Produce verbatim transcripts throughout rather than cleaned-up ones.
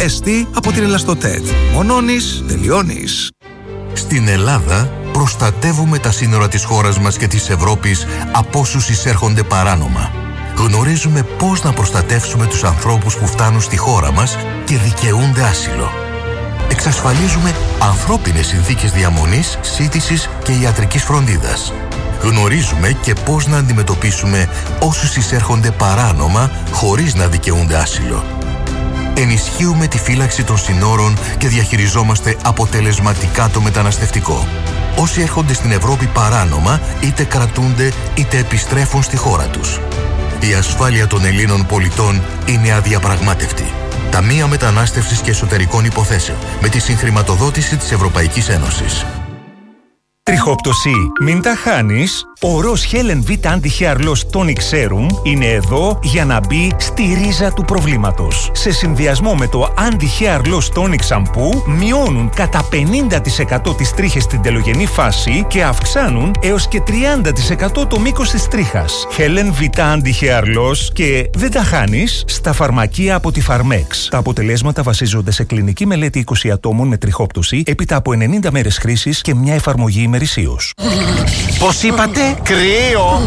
Εστί από την Ελαστοτέτ. Μονώνεις, τελειώνεις. Στην Ελλάδα προστατεύουμε τα σύνορα της χώρας μας και της Ευρώπης από όσους εισέρχονται παράνομα. Γνωρίζουμε πώς να προστατεύσουμε τους ανθρώπους που φτάνουν στη χώρα μας και δικαιούνται άσυλο. Εξασφαλίζουμε ανθρώπινες συνθήκες διαμονής, σύντησης και ιατρικής φροντίδας. Γνωρίζουμε και πώς να αντιμετωπίσουμε όσους εισέρχονται παράνομα χωρίς να δικαιούνται άσυλο. Ενισχύουμε τη φύλαξη των συνόρων και διαχειριζόμαστε αποτελεσματικά το μεταναστευτικό. Όσοι έρχονται στην Ευρώπη παράνομα είτε κρατούνται είτε επιστρέφουν στη χώρα τους. Η ασφάλεια των Ελλήνων πολιτών είναι αδιαπραγμάτευτη. Ταμεία Μετανάστευσης και Εσωτερικών Υποθέσεων με τη συγχρηματοδότηση της Ευρωπαϊκής Ένωσης. Τριχόπτωση, μην τα χάνεις. Ο Ροζ Helen V Anti-Hair Loss Tonic Serum είναι εδώ για να μπει στη ρίζα του προβλήματος. Σε συνδυασμό με το Anti-Hair Loss Tonic Shampoo μειώνουν κατά πενήντα τοις εκατό τις τρίχες στην τελογενή φάση και αυξάνουν έως και τριάντα τοις εκατό το μήκος της τρίχας. Helen V Anti-Hair Loss και δεν τα χάνεις στα φαρμακεία από τη Pharmex. Τα αποτελέσματα βασίζονται σε κλινική μελέτη είκοσι ατόμων με τριχόπτωση έπειτα από ενενήντα μέρες χρήσης και μια εφαρμογή ημερησίως. Πώς είπατε? Κρύο!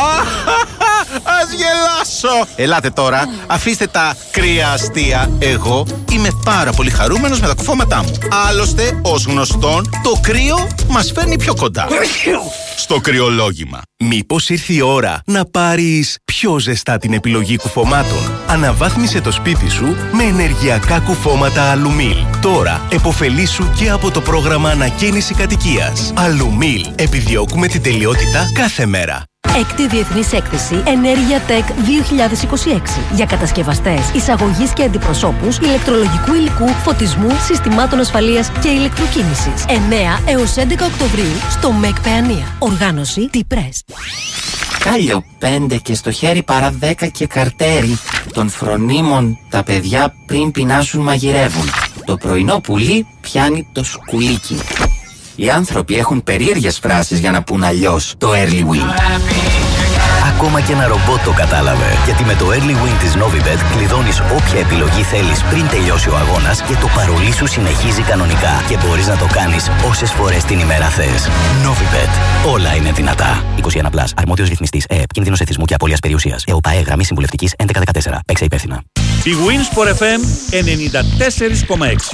Ας γελάσω! Ελάτε τώρα, αφήστε τα κρύα αστεία. Εγώ είμαι πάρα πολύ χαρούμενος με τα κουφώματά μου. Άλλωστε, ως γνωστόν, το κρύο μας φέρνει πιο κοντά. Στο κρυολόγημα. Μήπως ήρθε η ώρα να πάρεις πιο ζεστά την επιλογή κουφωμάτων? Αναβάθμισε το σπίτι σου με ενεργειακά κουφώματα Alumil. Τώρα επωφελήσου και από το πρόγραμμα ανακαίνιση κατοικίας. Alumil. Επιδιώκουμε την τελειότητα κάθε μέρα. Έκτη Διεθνής Έκθεση Ενέργεια Tech δύο χιλιάδες είκοσι έξι για κατασκευαστές, εισαγωγής και αντιπροσώπους ηλεκτρολογικού υλικού, φωτισμού, συστημάτων ασφαλείας και ηλεκτροκίνησης. εννέα έως έντεκα Οκτωβρίου στο ΜΕΚ Παιανία. Οργάνωση T-Press. Κάλιο πέντε και στο χέρι παρά δέκα και καρτέρι. Των φρονίμων τα παιδιά πριν πεινάσουν μαγειρεύουν. Το πρωινό πουλί πιάνει το σκουλίκι. Οι άνθρωποι έχουν περίεργες φράσεις για να πούν αλλιώς το Early Win. Ακόμα και ένα ρομπότ το κατάλαβε. Γιατί με το Early Win της Novibet κλειδώνεις όποια επιλογή θέλεις πριν τελειώσει ο αγώνας και το παρολί σου συνεχίζει κανονικά. Και μπορείς να το κάνεις όσες φορές την ημέρα θες. Novibet. Όλα είναι δυνατά. είκοσι ένα συν. Αρμόδιος ρυθμιστής ΕΕΠ. Κίνδυνος εθισμού και απώλειας περιουσίας. ΕΟΠΑΕ. Γραμμή συμβουλευτικής έντεκα δεκατέσσερα. Παίξε υπεύθυνα. Η Winsport εφ εμ ενενήντα τέσσερα κόμμα έξι.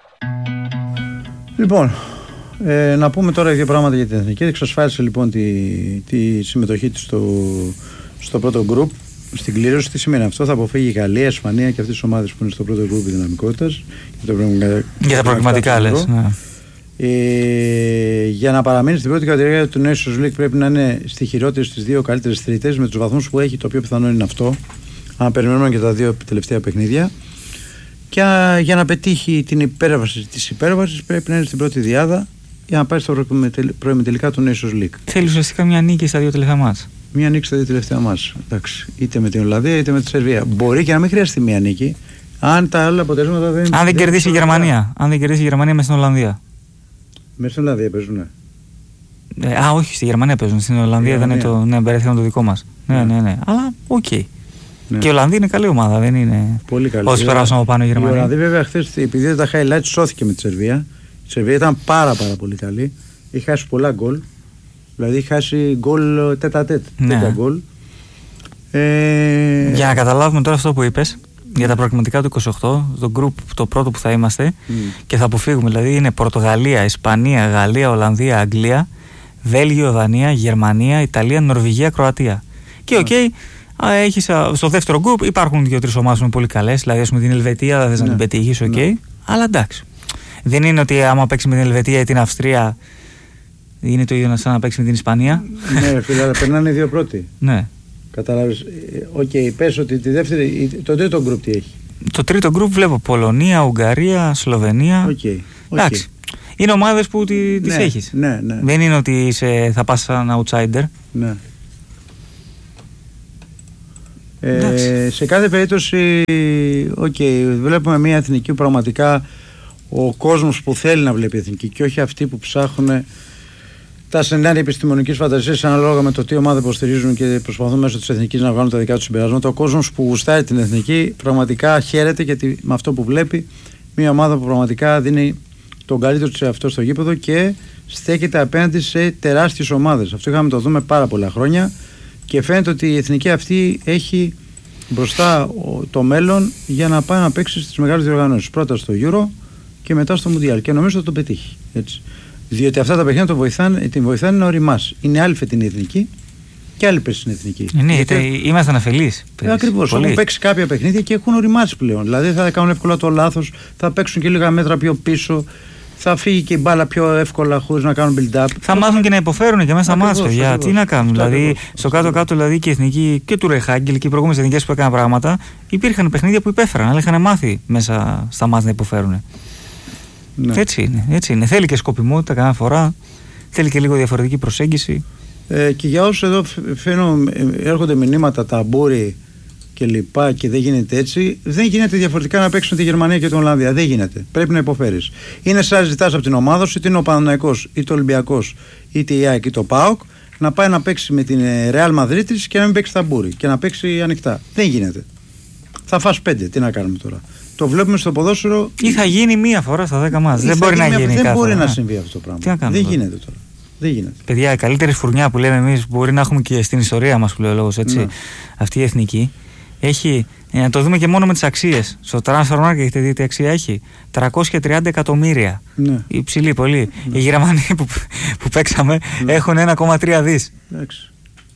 Λοιπόν, ε, να πούμε τώρα δύο πράγματα για την Εθνική. Εξασφάλισε λοιπόν τη, τη συμμετοχή της στο, στο πρώτο γκρουπ, στην κλήρωση. Τι σημαίνει αυτό? Θα αποφύγει η Γαλλία, η Ισπανία και αυτές τις ομάδες που είναι στο πρώτο γκρουπ δυναμικότητας. Για, για τα προκριματικά λες. Ναι. Ε, για να παραμείνει στην πρώτη κατηγορία του Nations League πρέπει να είναι στη χειρότερη στις δύο καλύτερες τρίτες με τους βαθμούς που έχει, το οποίο πιθανό είναι αυτό. Αν περιμένουμε και τα δύο τελευταία παιχνίδια. Και α, για να πετύχει την υπέρβαση της υπέρβασης πρέπει να είναι στην πρώτη διάδα για να πάει στο προημιτελικά του Nations League. Θέλει ουσιαστικά μια νίκη στα δύο τελευταία μάτς. Μια νίκη στα δύο τελευταία μάτς. Εντάξει. Είτε με την Ολλανδία είτε με τη Σερβία. Μπορεί και να μην χρειαστεί μια νίκη. Αν τα άλλα αποτελέσματα δεν. Αν δεν κερδίσει η Γερμανία. Αν δεν κερδίσει η Γερμανία μέσα στην Ολλανδία. Μέσα στην Ολλανδία παίζουν, ναι. Ε, α, όχι, στη Γερμανία παίζουν. Στην Ολλανδία δεν είναι το. Ναι, μπερδεύτηκαν το δικό μας. Ναι, ναι, ναι. ναι. Αλλά οκ. Okay. Ναι. Και η Ολλανδία είναι καλή ομάδα, δεν είναι. Πολύ καλή. Όσοι περάσουν από πάνω η Γερμανία. Η Ολλανδία, βέβαια, χθες, επειδή δεν τα highlights, σώθηκε με τη Σερβία. Η Σερβία ήταν πάρα, πάρα πολύ καλή. Είχε χάσει πολλά γκολ. Δηλαδή, είχε χάσει γκολ τέτα-τέτ. Ναι. τέτα γκολ. Ε... Για να καταλάβουμε τώρα αυτό που είπες, για τα προκριματικά του είκοσι οκτώ, το group το πρώτο που θα είμαστε mm. και θα αποφύγουμε. Δηλαδή, είναι Πορτογαλία, Ισπανία, Γαλλία, Ολλανδία, Αγγλία, Βέλγιο, Δανία, Γερμανία, Ιταλία, Νορβηγία, Κροατία. Και οκ. Okay, έχεις, στο δεύτερο γκρουπ υπάρχουν δύο-τρεις ομάδες που είναι πολύ καλές. Δηλαδή, ας πούμε την Ελβετία δεν θες ναι. να την πετύχεις, οκ. Okay, ναι. Αλλά εντάξει. Δεν είναι ότι άμα παίξει με την Ελβετία ή την Αυστρία είναι το ίδιο σαν να παίξει με την Ισπανία. Ναι, φίλε, αλλά περνάνε οι δύο πρώτοι. Ναι. Κατάλαβες. Οκ, okay, πες ότι τη δεύτερη, το τρίτο γκρουπ τι έχει? Το τρίτο γκρουπ βλέπω Πολωνία, Ουγγαρία, Σλοβενία. Οκ. Okay, okay. Εντάξει. Είναι ομάδες που τις ναι, έχεις. Ναι, ναι. Δεν είναι ότι είσαι, θα πας σαν outsider. Ναι. Ε, σε κάθε περίπτωση, okay, βλέπουμε μια εθνική που πραγματικά ο κόσμος που θέλει να βλέπει εθνική και όχι αυτοί που ψάχνουν τα σενάρια επιστημονικής φαντασίας ανάλογα με το τι ομάδα υποστηρίζουν και προσπαθούν μέσω της εθνικής να βγάλουν τα δικά τους συμπεράσματα. Ο κόσμος που γουστάρει την εθνική πραγματικά χαίρεται, γιατί με αυτό που βλέπει, μια ομάδα που πραγματικά δίνει τον καλύτερο της εαυτό στο γήπεδο και στέκεται απέναντι σε τεράστιες ομάδες. Αυτό είχαμε το δούμε πάρα πολλά χρόνια και φαίνεται ότι η εθνική αυτή έχει μπροστά το μέλλον για να πάει να παίξει στις μεγάλες διοργανώσεις. Πρώτα στο Euro και μετά στο Mundial. Και νομίζω θα το πετύχει. Έτσι. Διότι αυτά τα παιχνίδια το βοηθάνε, την βοηθάνε να οριμάσει. Είναι άλλη φετινή εθνική και άλλη πέρσινη εθνική. Ναι, γιατί ήμασταν αφελείς. Ακριβώς. Έχουν παίξει κάποια παιχνίδια και έχουν οριμάσει πλέον. Δηλαδή θα κάνουν εύκολα το λάθος, θα παίξουν και λίγα μέτρα πιο πίσω. Θα φύγει και η μπάλα πιο εύκολα χωρίς να κάνουν build-up. Θα μάθουν και να υποφέρουν και μέσα στα μάτια. Για τι να κάνουν. Δηλαδή, ακριβώς, στο κάτω-κάτω δηλαδή, και η εθνική και του Ρεχάγκελ και οι προηγούμενες εθνικές που έκαναν πράγματα, υπήρχαν παιχνίδια που υπέφεραν, αλλά είχαν μάθει μέσα στα μάτια να υποφέρουν. Ναι. Έτσι είναι, έτσι είναι. Θέλει και σκοπιμότητα καμιά φορά, θέλει και λίγο διαφορετική προσέγγιση. Ε, και για όσους εδώ φαίνω, έρχονται μηνύματα ταμπούρι και λοιπά και δεν γίνεται έτσι, δεν γίνεται διαφορετικά να παίξουν τη Γερμανία και την Ολλανδία. Δεν γίνεται. Πρέπει να υποφέρεις. Είναι σαν να ζητάς από την ομάδα σου, είτε είναι ο Παναθηναϊκός, είτε ο Ολυμπιακός, είτε η ΑΕΚ, είτε ο ΠΑΟΚ, να πάει να παίξει με την Ρεάλ Μαδρίτης και να μην παίξει ταμπούρι και να παίξει ανοιχτά. Δεν γίνεται. Θα φας πέντε. Τι να κάνουμε τώρα. Το βλέπουμε στο ποδόσφαιρο. Ή θα γίνει μία φορά στα δέκα μάτς. Δεν μπορεί να γίνει κάτι. Δεν μπορεί να συμβεί αυτό το πράγμα. Τι να κάνουμε, δεν τώρα. γίνεται τώρα. Δεν γίνεται. Παιδιά, η καλύτερη φουρνιά που λέμε εμείς, μπορεί να έχουμε και στην ιστορία μας, που λέει ο λόγος, έτσι, ναι. Αυτή η εθνική. Έχει, να το δούμε και μόνο με τις αξίες. Στο Transfer Market έχετε δει τι αξία έχει. τριακόσια τριάντα εκατομμύρια. Ναι. Υψηλή πολύ. Ναι. Οι Γερμανοί που, που παίξαμε ναι. έχουν ένα κόμμα τρία δις. Εντάξει.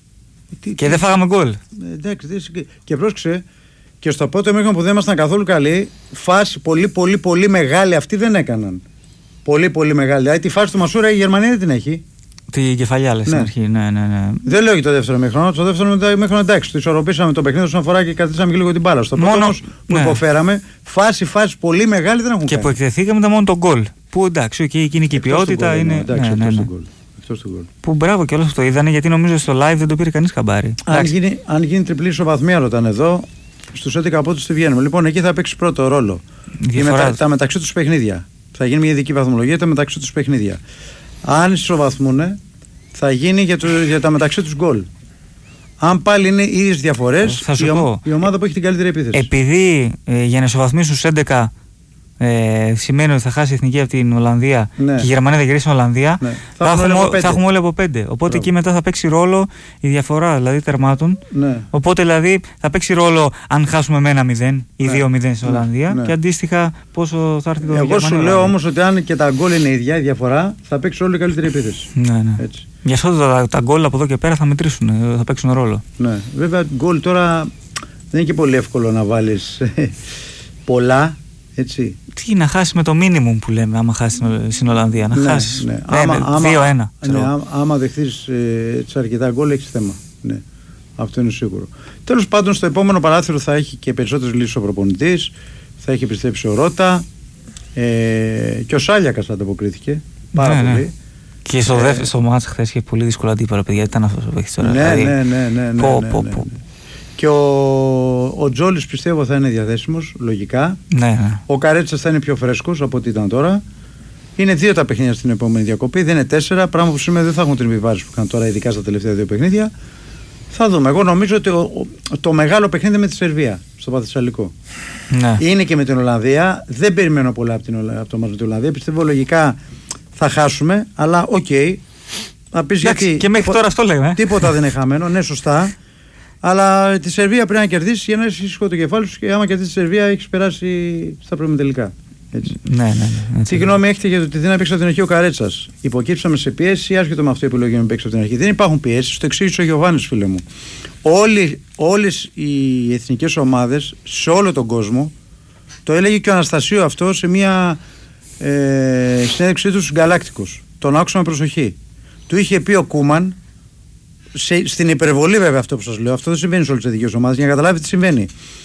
Και τι, δεν φάγαμε γκολ. Εντάξει. Και πρόσεξε, και στο πρώτο μήχρονο που δεν ήμασταν καθόλου καλοί, φάση πολύ πολύ πολύ μεγάλη αυτοί δεν έκαναν. Πολύ πολύ μεγάλη. Δηλαδή τη φάση του Μασούρα η Γερμανία δεν την έχει. Τη κεφαλιά, λες, ναι. στην αρχή. Ναι, ναι, ναι. Δεν λέω για το δεύτερο μήχρονο. Στο δεύτερο μήχρονο εντάξει, το ισορροπήσαμε το παιχνίδι όσον αφορά και κρατήσαμε και λίγο την μπάλα. Στο πρώτο όμως που ναι. υποφέραμε, φάση, φάση πολύ μεγάλη δεν έχουν και κάνει. που εκτεθήκαμε ήταν μόνο τον γκολ. Που εντάξει, okay, εκείνη και η ποιότητα goal, είναι. Εντάξει, ναι, ναι, ναι. Εκτός του γκολ. Που μπράβο και όλος το είδανε, γιατί νομίζω στο live δεν το πήρε κανείς χαμπάρι. Αν γίνει, αν γίνει τριπλή ισοβαθμία, ρωτάνε εδώ, στους έντεκα πόντους τη βγαίνουμε. Λοιπόν, εκεί θα παίξει πρώτο ρόλο. Μετα, τα μεταξύ τους παιχνίδια. Θα γίνει μια ειδική βαθμολογία τα μεταξύ τους παιχνίδια. Αν ισοβαθμούν, θα γίνει για, το, για τα μεταξύ τους γκολ. Αν πάλι είναι οι ίδιες διαφορές, η, ο, η ομάδα που έχει την καλύτερη επίθεση. Επειδή ε, για να ισοβαθμίσουν στους έντεκα ε, σημαίνει ότι θα χάσει η εθνική από την Ολλανδία, ναι. και η Γερμανία θα γυρίσει στην Ολλανδία, ναι. θα, θα, έχουμε, θα έχουμε όλοι από πέντε. Οπότε Μπράβο. Εκεί μετά θα παίξει ρόλο η διαφορά δηλαδή τερμάτων. Ναι. Οπότε δηλαδή θα παίξει ρόλο αν χάσουμε με ένα μηδέν ή ναι. δύο μηδέν στην Ολλανδία, ναι. και αντίστοιχα πόσο θα έρθει το Γερμανία. Εγώ σου λέω όμως ότι αν και τα γκολ είναι ίδια, η διαφορά θα παίξει όλη η καλύτερη επίθεση. Ναι, ναι. Έτσι. Για αυτό τα, τα γκολ από εδώ και πέρα θα μετρήσουν, θα παίξουν ρόλο. Ναι. Βέβαια γκολ τώρα δεν είναι και πολύ εύκολο να βάλεις πολλά. Έτσι. Τι να χάσει με το μίνιμουμ που λέμε, άμα χάσει στην Ολλανδία. Να ναι, χάσει. Ναι. δύο ένα. Ναι, άμα δεχτείς ε, αρκετά γκολ, έχεις θέμα. Ναι. Αυτό είναι σίγουρο. Τέλος πάντων, στο επόμενο παράθυρο θα έχει και περισσότερες λύσεις ο προπονητής. Θα έχει επιστρέψει ο Ρώτα. Ε, και ο Σάλιακας ανταποκρίθηκε. Πάρα ναι, πολύ. Ναι. Και στο, ε, στο μάτς χθες είχε πολύ δύσκολο αντίπαλο, παιδιά. Ήταν αυτό που έχει τώρα. Ναι, δηλαδή, ναι, ναι, ναι, ναι, πω, ναι, πω, ναι, ναι. πω. Και ο, ο Τζόλης πιστεύω θα είναι διαθέσιμος, λογικά. Ναι, ναι. Ο Καρέτσας θα είναι πιο φρέσκος από ό,τι ήταν τώρα. Είναι δύο τα παιχνίδια στην επόμενη διακοπή, δεν είναι τέσσερα. Πράγμα που σήμερα δεν θα έχουν την επιβάρηση που είχαν τώρα, ειδικά στα τελευταία δύο παιχνίδια. Θα δούμε. Εγώ νομίζω ότι ο, ο, το μεγάλο παιχνίδι με τη Σερβία, στο Παθησσαλικό. Ναι. Είναι και με την Ολλανδία. Δεν περιμένω πολλά από, την, από το μάτι με την Ολλανδία. Πιστεύω λογικά θα χάσουμε, αλλά οκ. Okay. Θα πεις γιατί. Και μέχρι τώρα αυτό λέμε. Τίποτα δεν είναι χαμένο. Ναι, σωστά. Αλλά τη Σερβία πρέπει να κερδίσει για να έχει ήσυχο το κεφάλι σου και άμα κερδίσει τη Σερβία έχει περάσει στα προημιτελικά. Έτσι. Ναι, ναι, ναι. Τι γνώμη έχετε για το ότι δεν έπαιξε από την αρχή ο Καρέτσας? Υποκύψαμε σε πίεση ή άσχετο με αυτή η επιλογή να παίξει από την αρχή? Δεν υπάρχουν πιέσεις. Το εξήγησε ο Γιωβάνης, φίλε μου. Όλες οι εθνικές ομάδες σε όλο τον κόσμο, το έλεγε και ο Αναστασίου αυτό σε μια ε, συνέντευξή του στους Γκαλάκτικους. Τον άκουσα με προσοχή. Του είχε πει ο Κούμαν. Σε, στην υπερβολή βέβαια αυτό που σας λέω, αυτό δεν συμβαίνει σε όλες τις εθνικές ομάδες, για να καταλάβει τι συμβαίνει,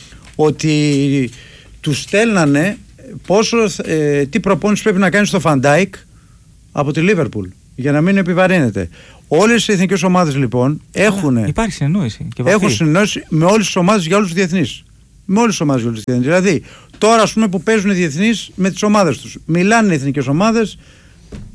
ότι τους στέλνανε πόσο, ε, τι προπόνηση πρέπει να κάνει στο Φαντάικ από τη Λίβερπουλ για να μην επιβαρύνεται. Όλες οι εθνικές ομάδες λοιπόν έχουν, υπάρχει συνεννόηση και έχουν συνεννόηση με όλες τις ομάδες για όλους τους διεθνείς, με όλες τις ομάδες για όλους τους διεθνείς. Δηλαδή τώρα ας πούμε που παίζουν οι διεθνείς με τις ομάδες τους, μιλάνε οι εθνικές ομάδες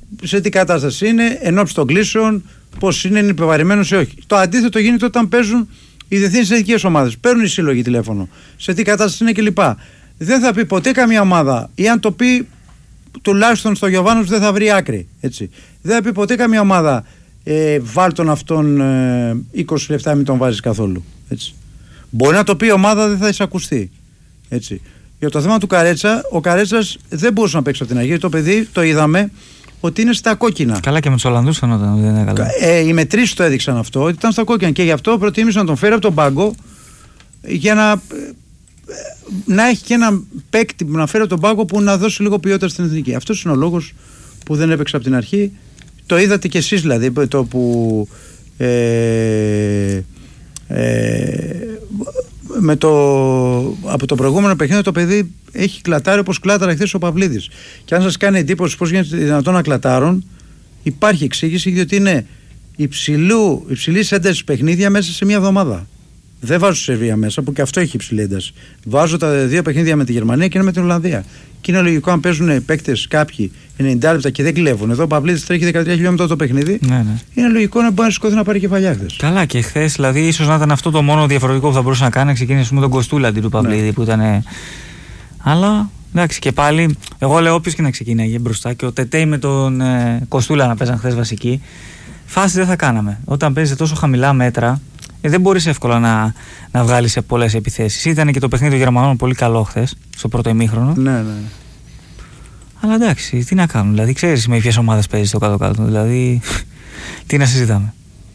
σε τι κατάσταση είναι, ενόψει των κλήσεων, πώς είναι, είναι υποβαρημένος ή όχι. Το αντίθετο γίνεται όταν παίζουν οι διεθνείς εθνικές ομάδες. Παίρνουν οι σύλλογοι τηλέφωνο. Σε τι κατάσταση είναι κλπ. Δεν θα πει ποτέ καμία ομάδα, ή αν το πει, τουλάχιστον στο Γιωβάνος δεν θα βρει άκρη. Έτσι. Δεν θα πει ποτέ καμία ομάδα, ε, βάλ τον αυτόν ε, είκοσι λεπτά, μην τον βάζεις καθόλου. Έτσι. Μπορεί να το πει η ομάδα, δεν θα εισακουστεί. Έτσι. Για το θέμα του Καρέτσα, ο Καρέτσας δεν μπορούσε να παίξει από την αρχή. Το παιδί, το είδαμε, ότι είναι στα κόκκινα. Καλά, και με τους Ολλανδούς φαινόταν δεν είναι καλά. Ε, οι μετρήσεις το έδειξαν αυτό, ότι ήταν στα κόκκινα. Και γι' αυτό προτίμησε να τον φέρει από τον πάγκο για να, να έχει και ένα παίκτη που να φέρει από τον πάγκο που να δώσει λίγο ποιότητα στην εθνική. Αυτός είναι ο λόγος που δεν έπαιξε από την αρχή. Το είδατε κι εσείς δηλαδή, το που. Ε, ε, με το, από το προηγούμενο παιχνίδι το παιδί έχει κλατάρει όπως κλάταρα χθες ο Παυλίδης. Και αν σας κάνει εντύπωση πώς γίνεται δυνατόν να κλατάρουν, υπάρχει εξήγηση, διότι είναι υψηλού, υψηλής έντασης παιχνίδια μέσα σε μια εβδομάδα. Δεν βάζω Σερβία μέσα, που και αυτό έχει υψηλή ένταση. Βάζω τα δύο παιχνίδια με τη Γερμανία και ένα με την Ολλανδία. Και είναι λογικό, αν παίζουν παίκτες κάποιοι ενενήντα λεπτά και δεν κλέβουν. Εδώ ο Παυλίδης τρέχει δεκατρία χιλιόμετρα το παιχνίδι. Ναι, ναι. Είναι λογικό να μπορεί να σηκώθει να πάρει κεφαλιά χθες. Καλά, και χθες δηλαδή ίσως να ήταν αυτό το μόνο διαφορετικό που θα μπορούσε να κάνει, να ξεκίνησε με τον Κοστούλα αντί του Παυλίδη, ναι, που ήταν. Αλλά εντάξει, και πάλι εγώ λέω όποιος και να ξεκίναγε μπροστά, και ο Τετέι με τον ε, Κοστούλα να παίζαν χθες βασική, φάση δεν θα κάναμε. Όταν παίζει τόσο χαμηλά μέτρα, ε, δεν μπορείς εύκολα να, να βγάλεις σε πολλές επιθέσεις. Ήταν και το παιχνίδι των Γερμανών πολύ καλό χθες, στο πρώτο ημίχρονο. Ναι, ναι. Αλλά εντάξει, τι να κάνουν. Δηλαδή, ξέρεις με ποιες ομάδες παίζεις στο κάτω-κάτω. Δηλαδή, τι να συζητάμε.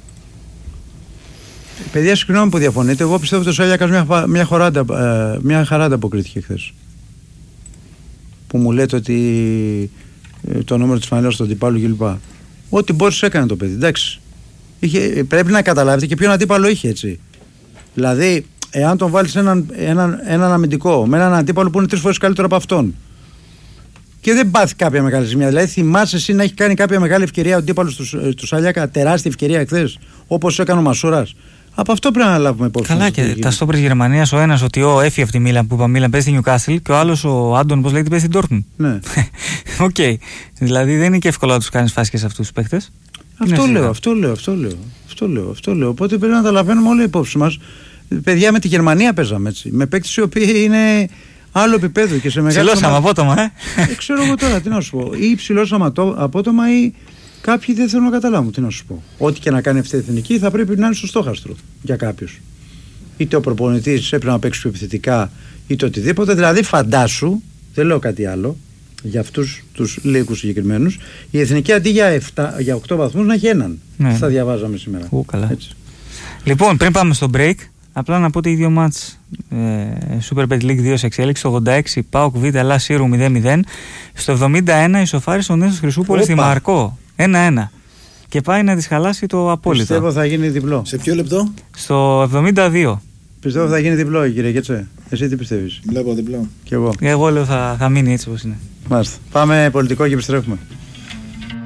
Παιδιά, συγγνώμη που διαφωνείτε. Εγώ πιστεύω ότι ο Σάλιακας μια, μια, χωράντα, μια χαρά ανταποκρίθηκε χθες. Που μου λέτε ότι το νούμερο της φανέλας του αντιπάλου κλπ. Ό,τι μπόρεσε έκανε το παιδί. Εντάξει. Είχε, πρέπει να καταλάβετε και ποιον αντίπαλο είχε, έτσι. Δηλαδή, εάν τον βάλεις έναν, έναν, έναν αμυντικό με έναν αντίπαλο που είναι τρεις φορές καλύτερο από αυτόν, και δεν πάθει κάποια μεγάλη ζημιά. Δηλαδή, θυμάσαι εσύ να έχει κάνει κάποια μεγάλη ευκαιρία ο αντίπαλος του, του Σάλιακα, τεράστια ευκαιρία εχθές, όπως έκανε ο Μασούρας. Από αυτό πρέπει να λάβουμε υπόψη. Καλά, και τα στόπερ Γερμανίας, ο ένας ότι ο έφυγε από τη Μίλαν που είπα Μίλαν παίζει στη Νιουκάστιλ, και ο άλλος ο Άντων, πώς λέγεται, παίζει στην Ντόρτμουντ. Ναι. Οκ. Okay. Δηλαδή δεν είναι και εύκολο να τους κάνεις φάσεις και σε αυτούς τους παίχτες. Αυτό λέω, αυτό λέω, αυτό λέω, αυτό λέω, αυτό λέω. Οπότε πρέπει να τα λαβαίνουμε όλοι υπόψη μας. Παιδιά, με τη Γερμανία παίζαμε έτσι. Με παίκτες οι οποίοι είναι άλλο επίπεδο και σε μεγάλο. Ψηλώσαμε απότομα, ε. ε. Ξέρω εγώ τώρα, τι να σου πω. Ή ψηλώσαμε απότομα, ή κάποιοι δεν θέλουν να καταλάβουν. Τι να σου πω. Ό,τι και να κάνει αυτή η εθνική θα πρέπει να είναι στο στόχαστρο για κάποιους. Είτε ο προπονητής έπρεπε να παίξει πιο επιθετικά, είτε οτιδήποτε. Δηλαδή, φαντάσου, δεν λέω κάτι άλλο, για αυτούς τους λίγους συγκεκριμένους, η εθνική αντί για, επτά, για οκτώ βαθμούς να έχει έναν. Ναι. Θα διαβάζαμε σήμερα. Ού, καλά. Έτσι. Λοιπόν, πριν πάμε στο break, απλά να πω ότι οι δύο μάτς ε, Super Bet League δύο σε εξέλιξη. Το ογδόντα έξι ΠΑΟΚ Β Ελλά Σύρου μηδέν μηδέν. Στο εβδομήντα ένα ισοφάρισε ο Νέστος Χρυσούπολης στη Μαρκό ένα ένα. Και πάει να της χαλάσει το απόλυτο. Πιστεύω θα γίνει διπλό. Σε ποιο λεπτό? Στο εβδομήντα δύο. Πιστεύω θα γίνει διπλό, κύριε Γέτσε. Εσύ τι πιστεύεις? Βλέπω διπλό. Και εγώ. Εγώ λέω θα, θα μείνει έτσι όπως είναι. Μάλιστα. Πάμε πολιτικό και επιστρέφουμε.